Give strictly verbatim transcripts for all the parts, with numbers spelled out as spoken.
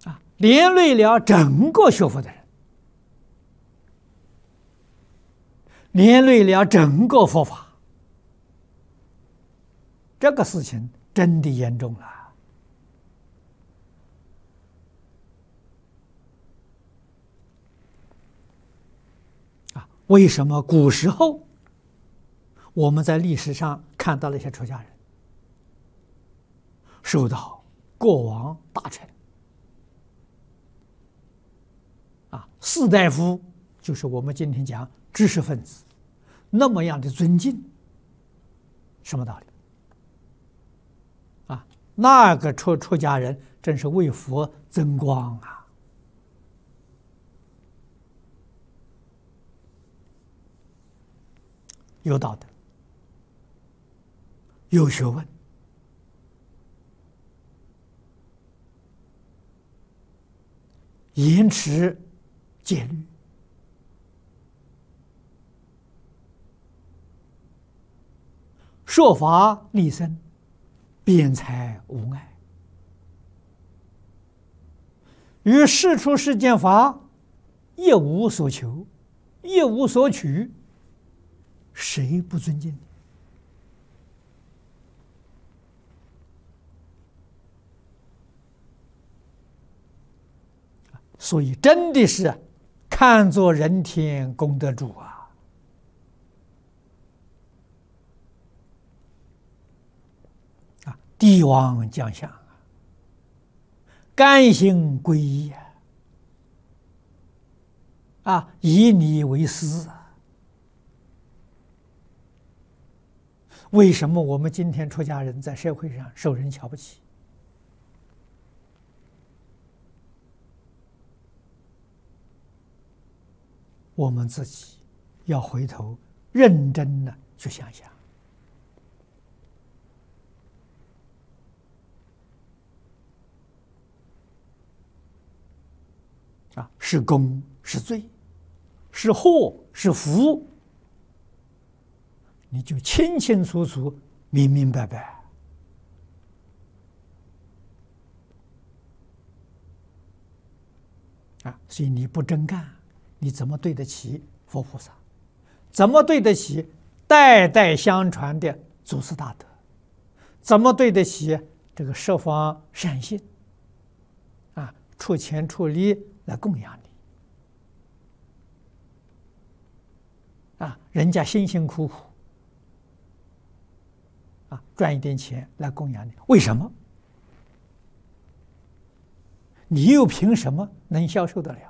啊，连累了整个学佛的人，连累了整个佛法，这个事情真的严重了。啊，为什么古时候我们在历史上看到了一些出家人受到国王大臣啊士大夫，就是我们今天讲知识分子那么样的尊敬？什么道理啊？那个出出家人真是为佛增光啊！有道德，有学问，严持戒律，说法利生，辩才无碍，于世出世间法一无所求，一无所取，谁不尊敬？所以真的是看作人天功德主啊！啊，帝王将相啊，甘心皈依啊！啊，以你为师啊！为什么我们今天出家人在社会上受人瞧不起？我们自己要回头认真的去想想啊，是功是罪，是祸是福，你就清清楚楚、明明白白。啊，所以你不真干，你怎么对得起佛菩萨？怎么对得起代代相传的祖师大德？怎么对得起这个十方善信？啊，出钱出力来供养你。啊，人家辛辛苦苦啊赚一点钱来供养你，为什么？你又凭什么能消受得了？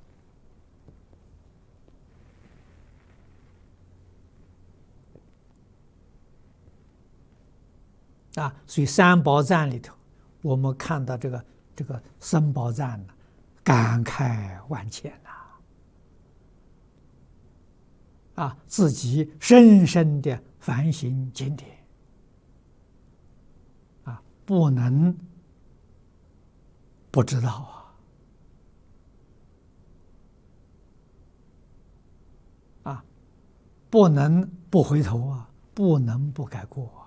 啊，所以三宝赞里头，我们看到这个这个僧宝赞呢，感慨万千呐！啊，自己深深的反省经典，啊，不能不知道啊，啊，不能不回头啊，不能不改过啊。